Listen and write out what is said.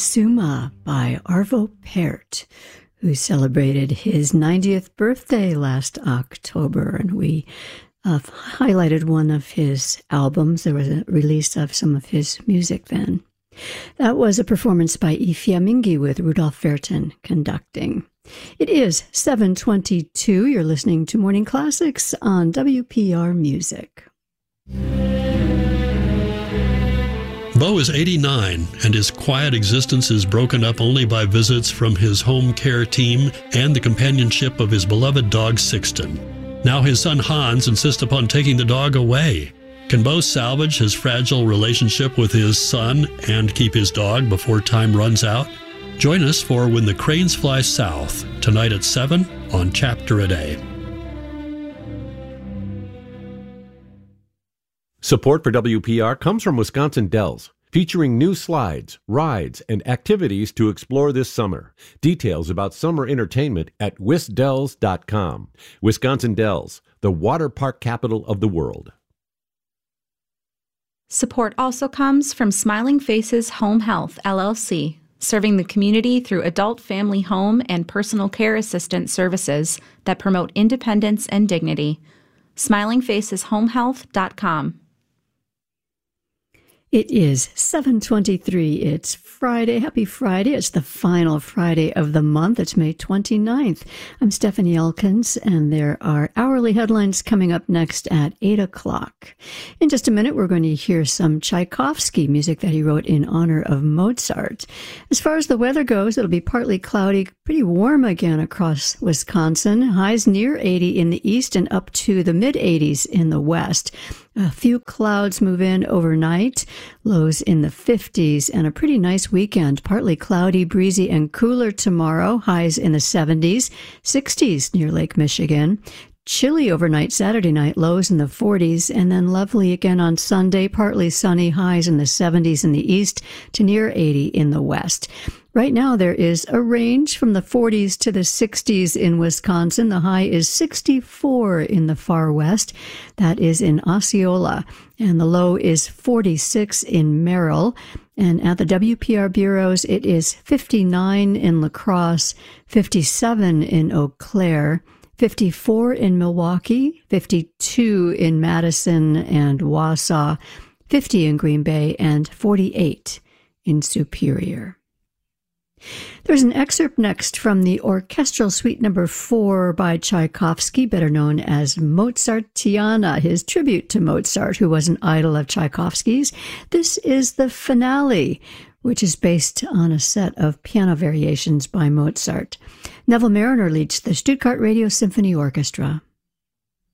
Summa by Arvo Pärt, who celebrated his 90th birthday last October, and we highlighted one of his albums. There was a release of some of his music then. That was a performance by I Fiammingi with Rudolf Vertin conducting. It is 7:22. You're listening to Morning Classics on WPR Music. Bo is 89, and his quiet existence is broken up only by visits from his home care team and the companionship of his beloved dog Sixten. Now his son Hans insists upon taking the dog away. Can Bo salvage his fragile relationship with his son and keep his dog before time runs out? Join us for When the Cranes Fly South, tonight at 7 on Chapter a Day. Support for WPR comes from Wisconsin Dells, featuring new slides, rides, and activities to explore this summer. Details about summer entertainment at wisdells.com. Wisconsin Dells, the water park capital of the world. Support also comes from Smiling Faces Home Health, LLC, serving the community through adult family home and personal care assistance services that promote independence and dignity. SmilingFacesHomeHealth.com. It is 7:23. It's Friday. Happy Friday. It's the final Friday of the month. It's May 29th. I'm Stephanie Elkins, and there are hourly headlines coming up next at 8 o'clock. In just a minute, we're going to hear some Tchaikovsky music that he wrote in honor of Mozart. As far as the weather goes, it'll be partly cloudy, pretty warm again across Wisconsin. Highs near 80 in the east and up to the mid-80s in the west. A few clouds move in overnight, lows in the 50s, and a pretty nice weekend. Partly cloudy, breezy, and cooler tomorrow. Highs in the 70s, 60s near Lake Michigan. Chilly overnight Saturday night, lows in the 40s, and then lovely again on Sunday. Partly sunny, highs in the 70s in the east to near 80 in the west. Right now, there is a range from the 40s to the 60s in Wisconsin. The high is 64 in the far west. That is in Osceola. And the low is 46 in Merrill. And at the WPR bureaus, it is 59 in La Crosse, 57 in Eau Claire, 54 in Milwaukee, 52 in Madison and Wausau, 50 in Green Bay, and 48 in Superior. There's an excerpt next from the Orchestral Suite No. 4 by Tchaikovsky, better known as Mozartiana, his tribute to Mozart, who was an idol of Tchaikovsky's. This is the finale, which is based on a set of piano variations by Mozart. Neville Mariner leads the Stuttgart Radio Symphony Orchestra.